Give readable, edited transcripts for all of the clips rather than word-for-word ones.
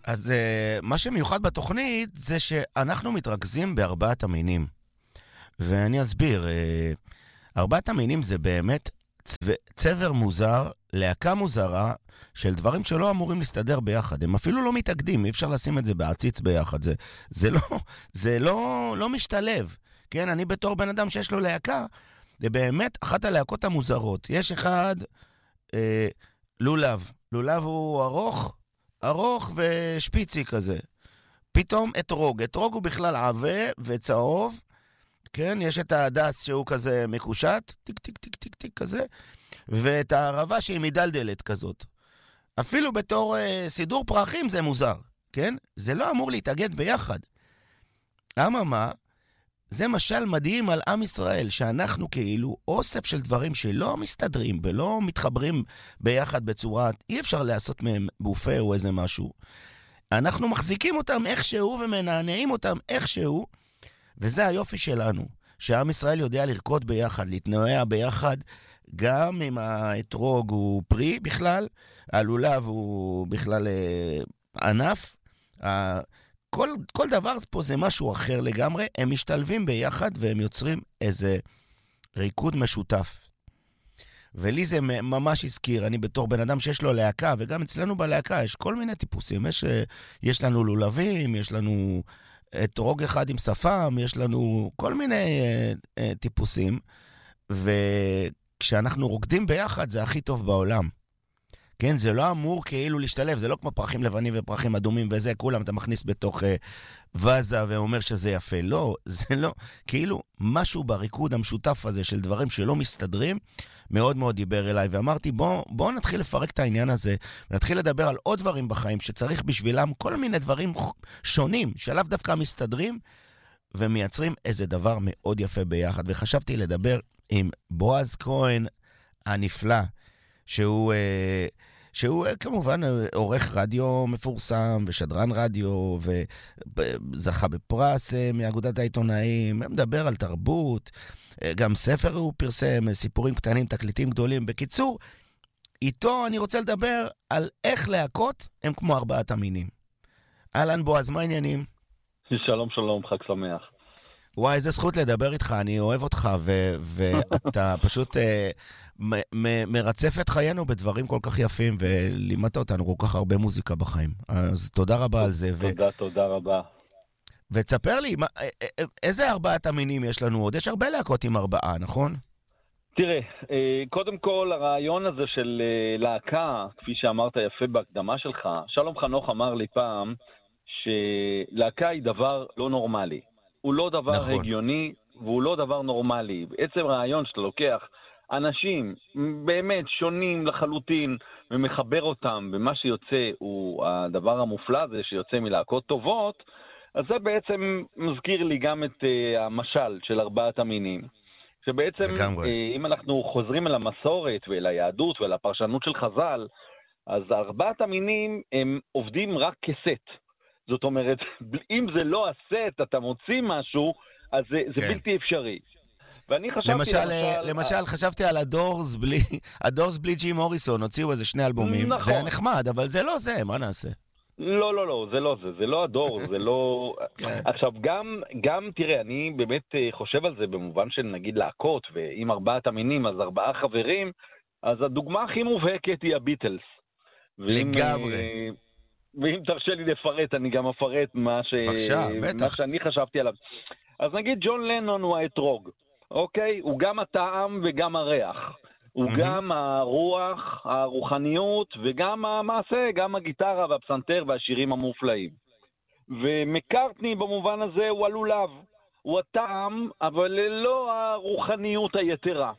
אז מה שמיוחד בתוכנית זה שאנחנו מתרכזים בארבעת המינים. ואני אסביר, ארבעת המינים זה באמת צבר מוזר, להקה מוזרה, של דברים שלא אמורים להסתדר ביחד. הם אפילו לא מתאגדים, אי אפשר לשים את זה בעציץ ביחד. זה לא משתלב. כן, אני בתור בן אדם שיש לו להקה, זה באמת אחת הלהקות המוזרות. יש אחד, לולב. לולב הוא ארוך ושפיצי כזה. פתאום אתרוג. אתרוג הוא בכלל עבה וצהוב. כן, יש את ההדס שהוא כזה מקושט, טיק טיק טיק טיק טיק כזה, ואת הערבה שהיא מדלדלת כזאת. אפילו בתור סידור פרחים זה מוזר, כן? זה לא אמור להתאגד ביחד. אממה, זה משל מדהים על עם ישראל, שאנחנו כאילו אוסף של דברים שלא מסתדרים ולא מתחברים ביחד בצורה, אי אפשר לעשות מהם בופה או איזה משהו. אנחנו מחזיקים אותם איכשהו ומנענעים אותם איכשהו, וזה היופי שלנו, שעם ישראל יודע לרקוד ביחד, להתנועע ביחד, גם אם האתרוג הוא פרי בכלל, הלולב הוא בכלל ענף, כל דבר פה זה משהו אחר לגמרי, הם משתלבים ביחד והם יוצרים איזה ריקוד משותף. ולי זה ממש הזכיר, אני בתור בן אדם שיש לו להקה, וגם אצלנו בלהקה יש כל מיני טיפוסים, יש לנו לולבים, יש לנו אתרוג אחד עם שפם, יש לנו כל מיני טיפוסים, וכשאנחנו רוקדים ביחד זה הכי טוב בעולם. כן, זה לא אמור כאילו להשתלב, זה לא כמו פרחים לבנים ופרחים אדומים וזה, כולם אתה מכניס בתוך וזה ואומר שזה יפה. לא, זה לא, כאילו משהו בריקוד המשותף הזה של דברים שלא מסתדרים, מאוד מאוד דיבר אליי, ואמרתי בוא נתחיל לפרק את העניין הזה, ונתחיל לדבר על עוד דברים בחיים שצריך בשבילם כל מיני דברים שונים, שלאו דווקא מסתדרים, ומייצרים איזה דבר מאוד יפה ביחד. וחשבתי לדבר עם בועז כהן הנפלא, שהוא כמובן עורך רדיו מפורסם ושדרן רדיו וזכה בפרס מאגודת העיתונאים, מדבר על תרבות, גם ספר הוא פרסם, סיפורים קטנים, תקליטים גדולים. בקיצור, איתו אני רוצה לדבר על איך להקות הם כמו ארבעת המינים. אהלן בועז, מה העניינים? שלום שלום, חג שמח. וואי, איזה זכות לדבר איתך, אני אוהב אותך, ואתה פשוט מרצף את חיינו בדברים כל כך יפים, ולימדת אותנו כל כך הרבה מוזיקה בחיים. אז תודה רבה על זה. תודה רבה. ותספר לי, איזה ארבעת המינים יש לנו עוד? יש הרבה להקות עם ארבעה, נכון? תראה, קודם כל הרעיון הזה של להקה, כפי שאמרת יפה בהקדמה שלך, שלום חנוך אמר לי פעם, שלהקה היא דבר לא נורמלי. הוא לא דבר נכון. הגיוני, והוא לא דבר נורמלי. בעצם רעיון שאתה לוקח אנשים באמת שונים לחלוטין, ומחבר אותם, ומה שיוצא הוא הדבר המופלא הזה שיוצא מלהקות טובות, אז זה בעצם מזכיר לי גם את המשל של ארבעת המינים. שבעצם, אם אנחנו חוזרים אל המסורת ואל היהדות ואל הפרשנות של חז"ל, אז ארבעת המינים הם עובדים רק כסט. זאת אומרת, אם זה לא הסט, אתה מוציא משהו, אז זה בלתי אפשרי. ואני חשבתי... למשל, חשבתי על הדורס בלי ג'י מוריסון, הוציאו איזה 2 אלבומים. נכון. זה היה נחמד, אבל זה לא זה, מה נעשה? לא, זה לא זה. זה לא הדורס, זה לא... עכשיו, גם, תראה, אני באמת חושב על זה במובן של נגיד להקות, ואם ארבעת המינים, אז 4 חברים, אז הדוגמה הכי מובהקת היא הביטלס. לגמרי. ואם תרשה לי לפרט, אני גם אפרט מה שאני חשבתי עליו. אז נגיד ג'ון לנון הוא האתרוג, אוקיי? הוא גם הטעם וגם הריח. הוא גם הרוח, הרוחניות, וגם המעשה, גם הגיטרה והפסנתר והשירים המופלאים. ומקארטני במובן הזה הוא הלולב. הוא הטעם, אבל ללא הרוחניות היתרה.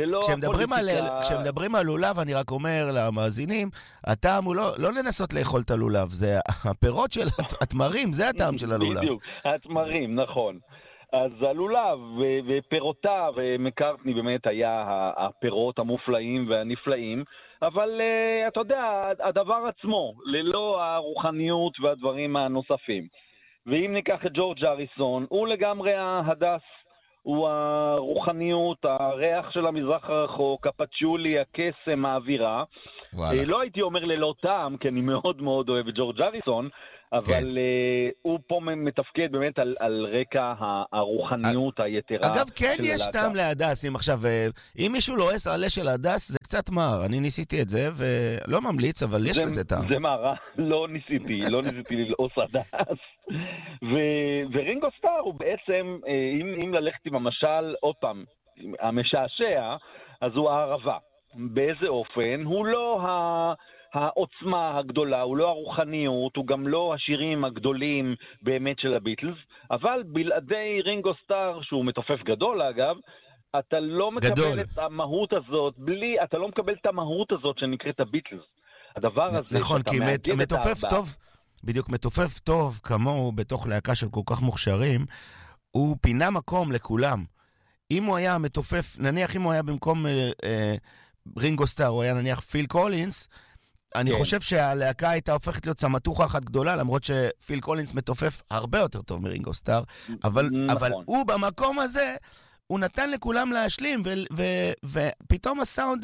כשמדברים על לולב, אני רק אומר למאזינים, הטעם הוא לא לנסות לאכול את הלולב, זה הפירות של התמרים, זה הטעם של הלולב. בדיוק, התמרים, נכון. אז הלולב ופירותיו, מקארטני באמת היה הפירות המופלאים והנפלאים, אבל אתה יודע, הדבר עצמו, ללא הרוחניות והדברים הנוספים. ואם ניקח את ג'ורג' אריסון, הוא לגמרי ההדס, הוא הרוחניות, הריח של המזרח הרחוק, הפצ'ולי, הקסם, האווירה, וואלה. לא הייתי אומר ללא טעם, כי אני מאוד מאוד אוהב את ג'ורג' אריסון, אבל הוא פה מתפקד באמת על רקע הרוחניות היתרה של הלהקה. אגב, כן יש טעם להדס, אם עכשיו, אם מישהו לועס עלה של הדס, זה קצת מר. אני ניסיתי את זה, ולא ממליץ, אבל יש לזה טעם. זה מרה, לא ניסיתי ללעוס הדס. ורינגו סטאר הוא בעצם, אם ללכת עם המשל, עוד פעם, המשעשע, אז הוא הערבה. באיזה אופן? הוא לא העוצמה הגדולה, הוא לא הרוחניות, הוא גם לא השירים הגדולים באמת של הביטלס, אבל בלעדי רינגו סטאר, שהוא מתופף גדול אגב, אתה לא מקבל את המהות הזאת, אתה לא מקבל את המהות הזאת שנקראת הביטלס. הדבר הזה, נכון, כי מתופף טוב, בדיוק מתופף טוב כמוהו בתוך להקה של כל כך מוכשרים, הוא פינה מקום לכולם. אם הוא היה מתופף, נניח אם הוא היה במקום רינגו סטאר, הוא היה נניח פיל קולינס, אני חושב שהלהקה הייתה הופכת להיות סמטוחה אחת גדולה, למרות שפיל קולינס מתופף הרבה יותר טוב מרינגו סטאר, אבל הוא במקום הזה, הוא נתן לכולם להשלים, ופתאום הסאונד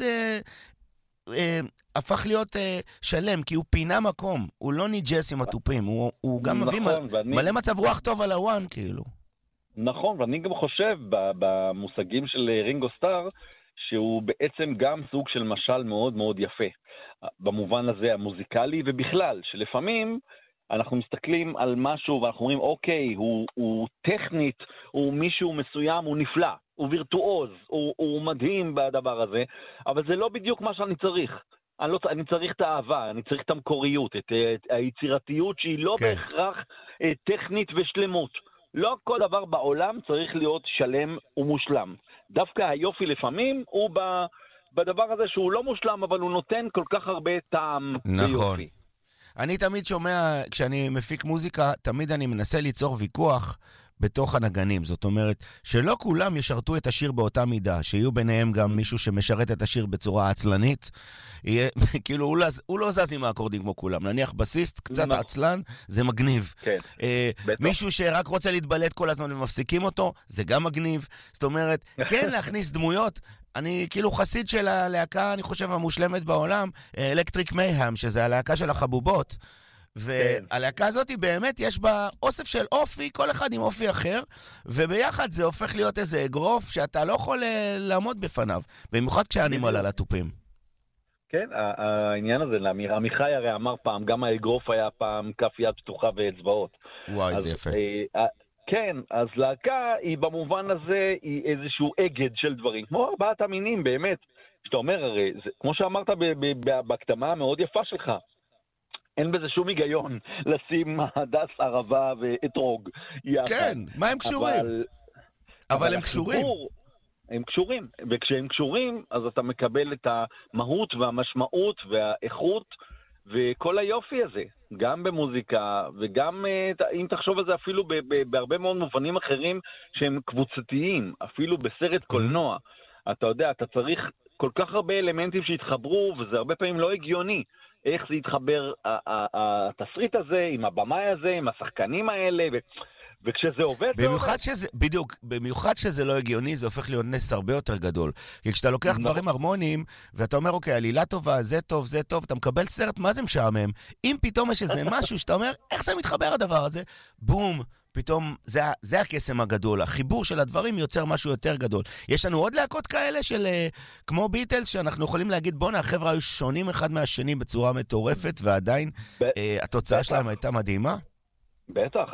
הפך להיות שלם, כי הוא פינה מקום, הוא לא ניג'ס עם הטופים, הוא גם מביא מלא מצב רוח טוב על הוואן, כאילו. נכון, ואני גם חושב במושגים של רינגו סטאר, שהוא בעצם גם סוג של משל מאוד מאוד יפה. במובן הזה המוזיקלי ובכלל, שלפעמים אנחנו מסתכלים על משהו ואנחנו אומרים, אוקיי, הוא טכנית, הוא מישהו מסוים, הוא נפלא, הוא וירטואוז, הוא מדהים בדבר הזה, אבל זה לא בדיוק מה שאני צריך. אני צריך את האהבה, אני צריך את המקוריות, את היצירתיות שהיא לא בהכרח טכנית ושלמות. לא כל דבר בעולם צריך להיות שלם ומושלם. דווקא היופי לפעמים הוא בדבר הזה שהוא לא מושלם, אבל הוא נותן כל כך הרבה טעם נכון. ויופי. אני תמיד שומע, כשאני מפיק מוזיקה, תמיד אני מנסה ליצור ויכוח בתוך הנגנים. זאת אומרת, שלא כולם ישרתו את השיר באותה מידה, שיהיו ביניהם גם מישהו שמשרת את השיר בצורה עצלנית. כאילו, הוא לא זז עם האקורדים כמו כולם. נניח בסיסט, קצת עצלן, זה מגניב. כן. מישהו שרק רוצה להתבלט כל הזמן ומפסיקים אותו, זה גם מגניב. זאת אומרת, כן להכניס דמויות. אני כאילו חסיד של הלהקה, אני חושב, המושלמת בעולם, אלקטריק מייהם, שזה הלהקה של החבובות. והלהקה הזאת היא באמת, יש בה אוסף של אופי, כל אחד עם אופי אחר, וביחד זה הופך להיות איזה אגרוף שאתה לא יכול לעמוד בפניו, במיוחד כשאני מעלה לטופים. כן, העניין הזה, עמיחי הרי אמר פעם, גם האגרוף היה פעם כף יד פתוחה ואצבעות. וואי, זה יפה. כן, אז להקה היא במובן הזה, היא איזשהו אגד של דברים, כמו ארבעת המינים באמת, שאתה אומר הרי, כמו שאמרת בהקדמה המאוד יפה שלך, אין בזה שום היגיון לשים הדס, ערבה ואתרוג יחד. כן, מה הם קשורים? אבל הם קשורים. הם קשורים, וכשהם קשורים, אז אתה מקבל את המהות והמשמעות והאיכות וכל היופי הזה, גם במוזיקה, וגם אם תחשוב על זה אפילו בהרבה מאוד מובנים אחרים שהם קבוצתיים, אפילו בסרט קולנוע. אתה יודע, אתה צריך כל כך הרבה אלמנטים שהתחברו, וזה הרבה פעמים לא הגיוני. איך זה יתחבר, התסריט הזה, עם הבמאי הזה, עם השחקנים האלה, וכשזה עובד, במיוחד שזה, בדיוק, במיוחד שזה לא הגיוני, זה הופך להיות נס הרבה יותר גדול. כי כשאתה לוקח דברים הרמוניים, ואתה אומר, אוקיי, עלילה טובה, זה טוב, אתה מקבל סרט, מה זה משעמם? אם פתאום יש איזה משהו שאתה אומר, איך זה מתחבר הדבר הזה? בום, פתאום, זה הקסם הגדול. החיבור של הדברים יוצר משהו יותר גדול. יש לנו עוד להקות כאלה של, כמו ביטלס, שאנחנו יכולים להגיד, בונה, החבר'ה היו שונים אחד מהשני בצורה מטורפת, ועדיין התוצאה שלהם הייתה מדהימה. בטח,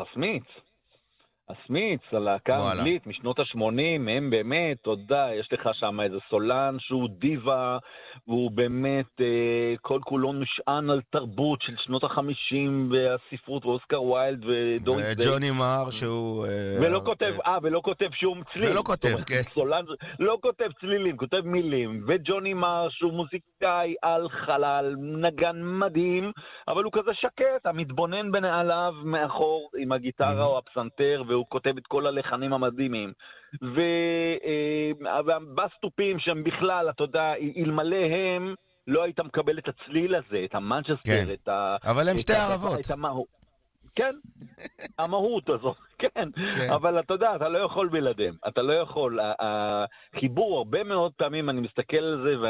הסמיץ, הלהקה האנגלית משנות ה-80, הם באמת, תודה, יש לך שם איזה סולן שהוא דיבה, והוא באמת כל כולו נשען על תרבות של שנות ה-50 והספרות, ואוסקר ויילד ודוריס דיי. וג'וני מאר שהוא... ולא כותב שום צליל. ולא כותב, כן. סולן לא כותב צלילים, כותב מילים. וג'וני מאר שהוא מוזיקאי על חלל, נגן מדהים, אבל הוא כזה שקט, המתבונן בנעליו מאחור עם הגיטרה או הפסנתר, והוא כותב את כל הלחנים המדהימים. והבסטופים שהם בכלל, אתה יודע, אלמלא הם, לא היית מקבל את הצליל הזה, את המנצ'סטר, אבל הם שתי ערבות. כן, המהות הזאת, כן, אבל אתה יודע, אתה לא יכול בלעדיהם. אתה לא יכול. החיבור, הרבה מאוד פעמים אני מסתכל על זה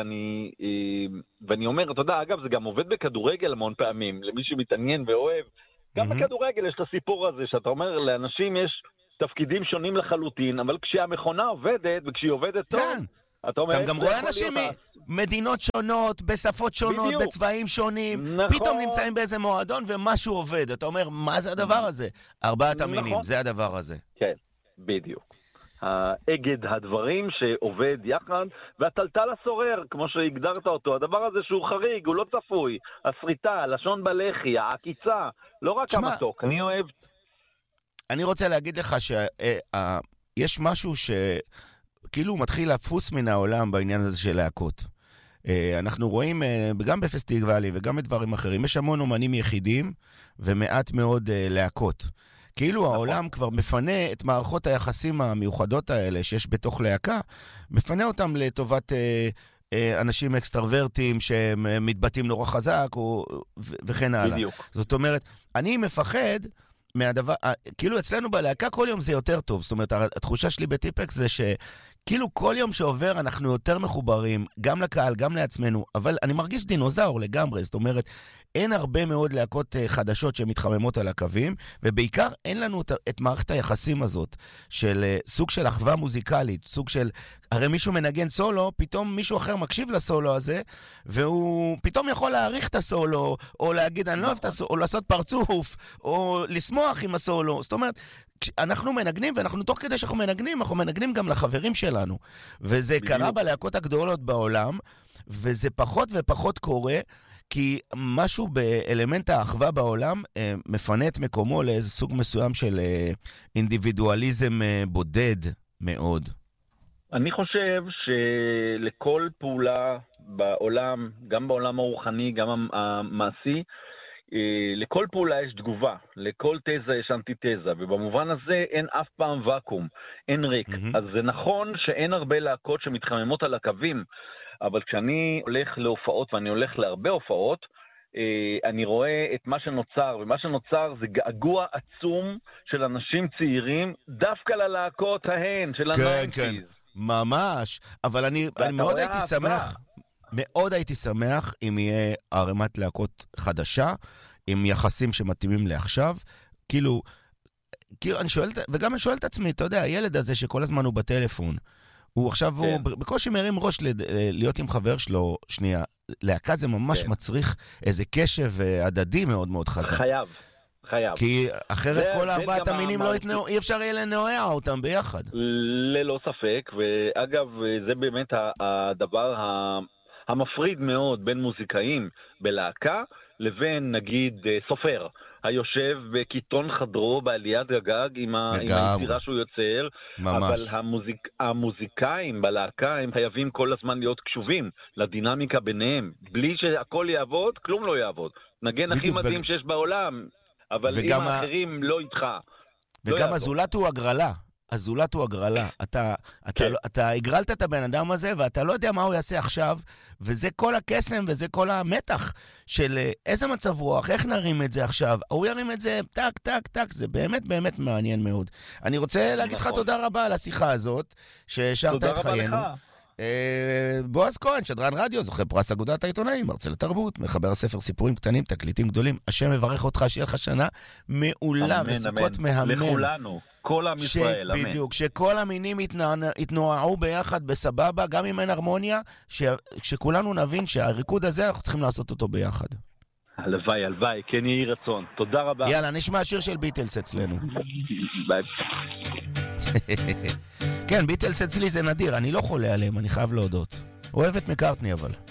ואני אומר, אתה יודע, אגב, זה גם עובד בכדורגל המון פעמים, למי שמתעניין ואוהב. גם בכדורגל יש את הסיפור הזה, שאתה אומר, לאנשים יש תפקידים שונים לחלוטין, אבל כשהמכונה עובדת, וכשהיא עובדת טוב, אתה אומר, אתה גם רואה אנשים ממדינות שונות, בשפות שונות, בצבעים שונים, פתאום נמצאים באיזה מועדון ומשהו עובד. אתה אומר, מה זה הדבר הזה? 4 המינים, זה הדבר הזה. כן, בדיוק. האגד הדברים שעובד יחד, והטלטל הסורר, כמו שהגדרת אותו, הדבר הזה שהוא חריג, הוא לא צפוי, הסריטה, הלשון בלחי, העקיצה, לא רק המתוק, אני אוהב. אני רוצה להגיד לך שיש משהו שכאילו מתחיל לפוס מן העולם בעניין הזה של להקות. אנחנו רואים גם בפסטיבלים וגם בדברים אחרים, יש המון אומנים יחידים ומעט מאוד להקות. כאילו העולם כבר מפנה את מערכות היחסים המיוחדות האלה שיש בתוך להקה, מפנה אותם לטובת אנשים אקסטרוורטים שהם מתבטאים נורא חזק וכן הלאה. בדיוק. זאת אומרת, אני מפחד מהדבר, כאילו אצלנו בלהקה כל יום זה יותר טוב, זאת אומרת, התחושה שלי בטיפקס זה שכאילו כל יום שעובר אנחנו יותר מחוברים, גם לקהל, גם לעצמנו, אבל אני מרגיש דינוזאור לגמרי, זאת אומרת, אין הרבה מאוד להקות חדשות שמתחממות על הקווים, ובעיקר אין לנו את מערכת היחסים הזאת, של סוג של אחווה מוזיקלית, סוג של, הרי מישהו מנגן סולו, פתאום מישהו אחר מקשיב לסולו הזה, והוא פתאום יכול להעריך את הסולו, או להגיד, אני לא אוהב את הסולו, או לעשות פרצוף, או לשמוח עם הסולו. זאת אומרת, אנחנו מנגנים, ואנחנו תוך כדי שאנחנו מנגנים גם לחברים שלנו. וזה קרה בלהקות הגדולות בעולם, וזה פחות ופחות קורה, כי משהו באלמנט האחווה בעולם מפנה את מקומו לאיזה סוג מסוים של אינדיבידואליזם בודד מאוד. אני חושב שלכל פעולה בעולם, גם בעולם הרוחני, גם המעשי, לכל פעולה יש תגובה, לכל תזה יש אנטיתזה, ובמובן הזה אין אף פעם וקום, אין ריק. אז זה נכון שאין הרבה להקות שמתחממות על הקווים, אבל כשאני הולך להופעות, ואני הולך להרבה הופעות, אני רואה את מה שנוצר, ומה שנוצר זה געגוע עצום של אנשים צעירים, דווקא ללהקות ההן, של ה-90s. כן, ממש. אבל אני מאוד הייתי שמח, מאוד הייתי שמח אם יהיה ערימת להקות חדשה, עם יחסים שמתאימים לעכשיו. כאילו אני שואל, וגם אני שואל את עצמי, אתה יודע, הילד הזה שכל הזמן הוא בטלפון, הוא עכשיו, הוא בקושי מרים ראש להיות עם חבר שלו, שנייה, להקה זה ממש מצריך איזה קשב הדדי מאוד מאוד חזק. חייב. כי אחרת כל 4 המינים לא יתנעו, אי אפשר יהיה לנועע אותם ביחד. ללא ספק, ואגב, זה באמת הדבר המפריד מאוד בין מוזיקאים בלהקה, לבין נגיד סופר. היושב בכיתון חדרו בעליית גגג עם היצירה שהוא יוצר, אבל המוזיקאים בלהקה הם חייבים כל הזמן להיות קשובים לדינמיקה ביניהם. בלי שהכל יעבוד, כלום לא יעבוד. נגן הכי מדהים שיש בעולם, אבל אם האחרים לא איתך. וגם הזולת הוא הגרלה. הזולת הוא הגרלה. אתה הגרלת את הבן אדם הזה, ואתה לא יודע מה הוא יעשה עכשיו, וזה כל הקסם, וזה כל המתח של איזה מצב רוח, איך נרים את זה עכשיו. הוא ירים את זה טק, טק, טק, זה באמת באמת מעניין מאוד. אני רוצה להגיד לך תודה רבה על השיחה הזאת, ששרת את חיינו. בועז כהן, שדרן רדיו, זוכה פרס אגודת העיתונאים, מרצה לתרבות, מחבר הספר סיפורים קטנים, תקליטים גדולים. השם מברך אותך, שיהיה לך שנה מעולה וסוכות מהמם. לכולנו, כל עם ישראל, אמן. בדיוק, שכל המינים יתנועעו ביחד בסבבה, גם אם אין הרמוניה, שכולנו נבין שהריקוד הזה אנחנו צריכים לעשות אותו ביחד. הלוואי, כן יהי רצון. תודה רבה. יאללה, נשמע שיר של ביטלס אצלנו. ביי. כן, ביטלס אצלי זה נדיר, אני לא חולה עליהם, אני חייב להודות. אוהב את מקארטני אבל.